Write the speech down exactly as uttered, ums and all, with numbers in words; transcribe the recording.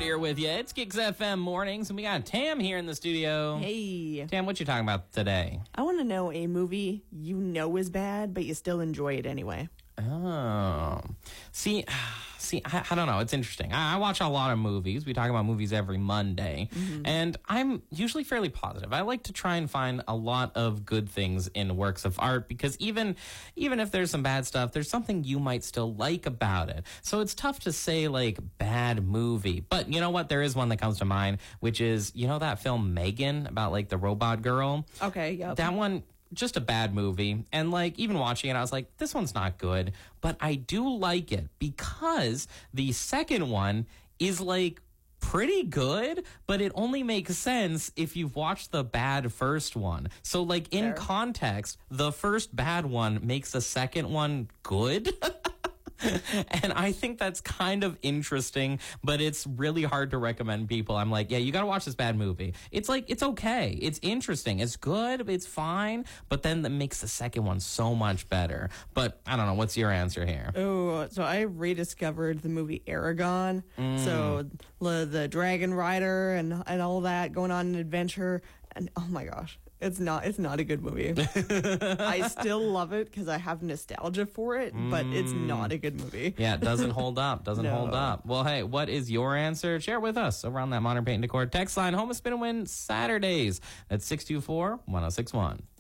here with you. It's Kicks F M Mornings, and we got Tam here in the studio. Hey. Tam, what you talking about today? I want to know a movie you know is bad, but you still enjoy it anyway. Oh. See, see, I, I don't know. It's interesting. I, I watch a lot of movies. We talk about movies every Monday, mm-hmm. and I'm usually fairly positive. I like to try and find a lot of good things in works of art because even, even if there's some bad stuff, there's something you might still like about it. So it's tough to say, like, bad movie. But you know what? There is one that comes to mind, which is, you know that film Megan about, like, the robot girl? Okay, yeah. That one... just a bad movie. And like even watching it, I was like, this one's not good, but I do like it because the second one is like pretty good, but it only makes sense if you've watched the bad first one. So like in Fair. context, the first bad one makes the second one good. And I think that's kind of interesting, but it's really hard to recommend people. I'm like, yeah, you got to watch this bad movie. It's like, it's okay. It's interesting. It's good. It's fine. But then that makes the second one so much better. But I don't know. What's your answer here? Oh, so I rediscovered the movie Aragon. Mm. So the, the dragon rider and, and all that going on an adventure. And oh my gosh. It's not. It's not a good movie. I still love it because I have nostalgia for it, but mm. it's not a good movie. Yeah, it doesn't hold up. Doesn't no. hold up. Well, hey, what is your answer? Share it with us over on that Modern Paint and Decor text line. Home of Spin and Win Saturdays at six two four, one oh six one.